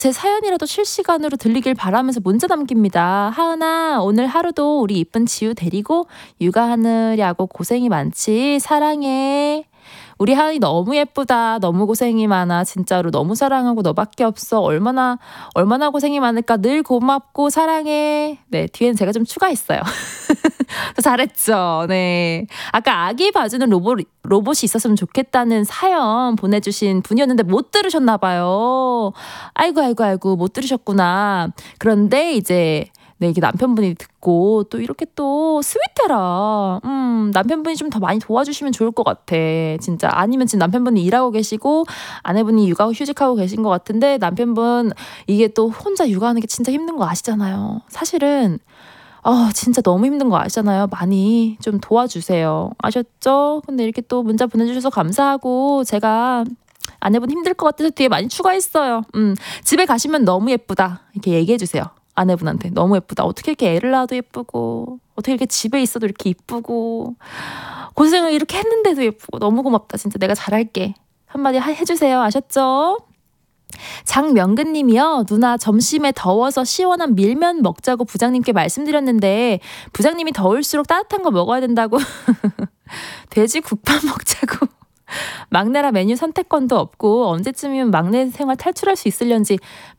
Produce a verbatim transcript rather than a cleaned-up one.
제 사연이라도 실시간으로 들리길 바라면서 문자 남깁니다. 하은아, 오늘 하루도 우리 이쁜 지우 데리고 육아하느라고 고생이 많지. 사랑해. 우리 하은이 너무 예쁘다. 너무 고생이 많아. 진짜로 너무 사랑하고 너밖에 없어. 얼마나 얼마나 고생이 많을까. 늘 고맙고 사랑해. 네, 뒤에는 제가 좀 추가했어요. 잘했죠. 네. 아까 아기 봐주는 로봇, 로봇이 있었으면 좋겠다는 사연 보내주신 분이었는데 못 들으셨나 봐요. 아이고 아이고 아이고 못 들으셨구나. 그런데 이제 네, 이게 남편분이 듣고 또 이렇게 또 스윗해라. 음, 남편분이 좀 더 많이 도와주시면 좋을 것 같아. 진짜. 아니면 지금 남편분이 일하고 계시고 아내분이 육아 휴직하고 계신 것 같은데 남편분 이게 또 혼자 육아하는 게 진짜 힘든 거 아시잖아요. 사실은 어, 진짜 너무 힘든 거 아시잖아요. 많이 좀 도와주세요. 아셨죠? 근데 이렇게 또 문자 보내주셔서 감사하고 제가 아내분 힘들 것 같아서 뒤에 많이 추가했어요. 음, 집에 가시면 너무 예쁘다. 이렇게 얘기해주세요. 아내분한테 너무 예쁘다. 어떻게 이렇게 애를 낳아도 예쁘고 어떻게 이렇게 집에 있어도 이렇게 이쁘고 고생을 이렇게 했는데도 예쁘고 너무 고맙다. 진짜 내가 잘할게. 한마디 하, 해주세요. 아셨죠? 장명근님이요. 누나 점심에 더워서 시원한 밀면 먹자고 부장님께 말씀드렸는데 부장님이 더울수록 따뜻한 거 먹어야 된다고 돼지 국밥 먹자고 막내라 메뉴 선택권도 없고 언제쯤이면 막내 생활 탈출할 수 있을련지